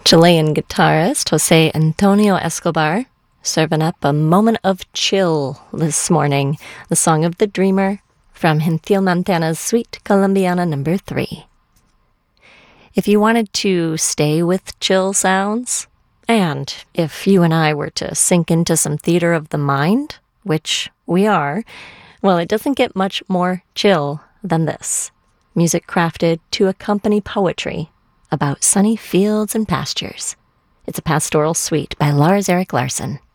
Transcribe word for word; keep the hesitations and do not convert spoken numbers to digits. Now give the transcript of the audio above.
Chilean guitarist Jose Antonio Escobar serving up a moment of chill this morning. The Song of the Dreamer from Gentil Montana's Suite Colombiana number three. If you wanted to stay with chill sounds, and if you and I were to sink into some theater of the mind, which we are, well, it doesn't get much more chill than this. Music crafted to accompany poetry about sunny fields and pastures. It's a pastoral suite by Lars Erik Larsson.